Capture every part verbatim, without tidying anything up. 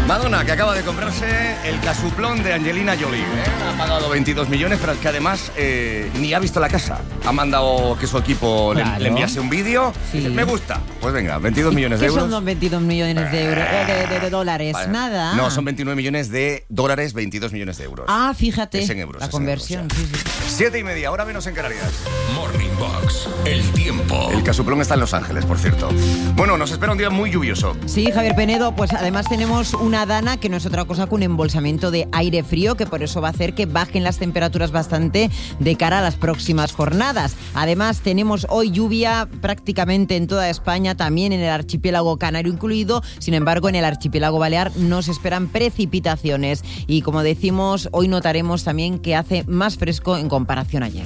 Madonna, que acaba de comprarse el casuplón de Angelina Jolie. ¿eh? Ha pagado veintidós millones, pero que además eh, ni ha visto la casa. Ha mandado que su equipo claro. le, le enviase un vídeo. Sí. Me gusta. Pues venga, veintidós millones de euros. ¿Qué son los veintidós millones de euros? Eh, de, de, de dólares, vale. Nada. No, son veintinueve millones de dólares, veintidós millones de euros. Ah, fíjate. Es en euros. La es conversión, en euros, sí, sí. Siete y media, hora menos en Canarias. Morning Box, el tiempo. El casuplón está en Los Ángeles, por cierto. Bueno, nos espera un día muy lluvioso. Sí, Javier Penedo, pues además tenemos una dana que no es otra cosa que un embolsamiento de aire frío, que por eso va a hacer que bajen las temperaturas bastante de cara a las próximas jornadas. Además, tenemos hoy lluvia prácticamente en toda España, también en el archipiélago canario incluido. Sin embargo, en el archipiélago balear no se esperan precipitaciones. Y como decimos, hoy notaremos también que hace más fresco en comparación a ayer.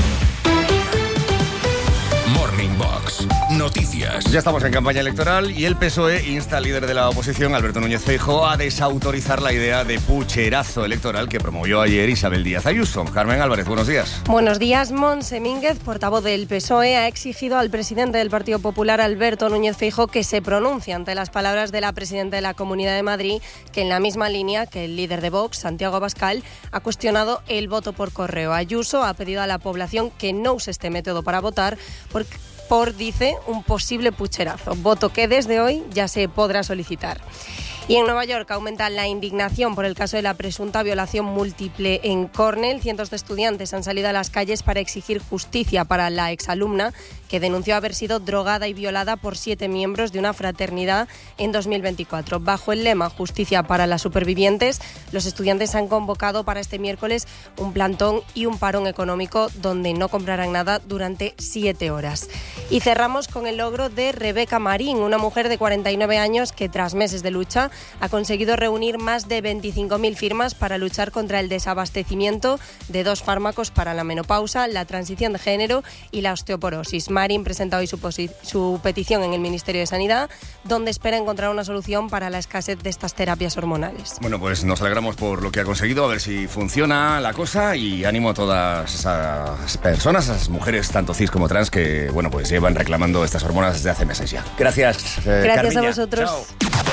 Morning Box, noticias. Ya estamos en campaña electoral y el P S O E insta al líder de la oposición, Alberto Núñez Feijóo, a desautorizar la idea de pucherazo electoral que promovió ayer Isabel Díaz Ayuso. Carmen Álvarez, buenos días. Buenos días. Montse Mínguez, portavoz del P S O E, ha exigido al presidente del Partido Popular, Alberto Núñez Feijóo, que se pronuncie ante las palabras de la presidenta de la Comunidad de Madrid, que en la misma línea que el líder de Vox, Santiago Abascal, ha cuestionado el voto por correo. Ayuso ha pedido a la población que no use este método para votar porque por, dice, un posible pucherazo, voto que desde hoy ya se podrá solicitar. Y en Nueva York aumenta la indignación por el caso de la presunta violación múltiple en Cornell. Cientos de estudiantes han salido a las calles para exigir justicia para la exalumna que denunció haber sido drogada y violada por siete miembros de una fraternidad en dos mil veinticuatro. Bajo el lema Justicia para las supervivientes, los estudiantes han convocado para este miércoles un plantón y un parón económico donde no comprarán nada durante siete horas. Y cerramos con el logro de Rebeca Marín, una mujer de cuarenta y nueve años que tras meses de lucha ha conseguido reunir más de veinticinco mil firmas para luchar contra el desabastecimiento de dos fármacos para la menopausa, la transición de género y la osteoporosis. Marín presenta hoy su, posi- su petición en el Ministerio de Sanidad, donde espera encontrar una solución para la escasez de estas terapias hormonales. Bueno, pues nos alegramos por lo que ha conseguido, a ver si funciona la cosa, y ánimo a todas esas personas, esas mujeres, tanto cis como trans, que bueno, pues llevan reclamando estas hormonas desde hace meses ya. Gracias, eh, Gracias Carmiña. a vosotros. Chao.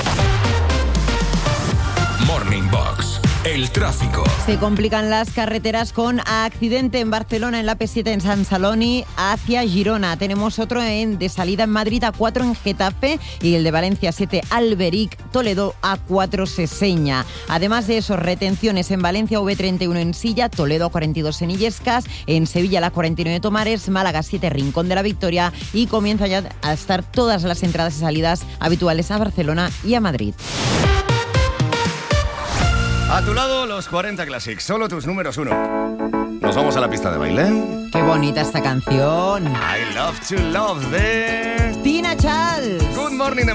Morning Box, el tráfico. Se complican las carreteras con accidente en Barcelona, en la P siete en San Celoni hacia Girona. Tenemos otro en, de salida en Madrid, A cuatro en Getafe, y el de Valencia siete Alberic, Toledo A cuatro Seseña. Además de eso, retenciones en Valencia, V treinta y uno en Silla, Toledo A cuarenta y dos en Illescas, en Sevilla la cuarenta y nueve Tomares, Málaga siete Rincón de la Victoria, y comienza ya a estar todas las entradas y salidas habituales a Barcelona y a Madrid. A tu lado, los cuarenta Classics, solo tus números uno. Nos vamos a la pista de baile. ¡Qué bonita esta canción! I Love to Love de Tina Charles. Good Morning.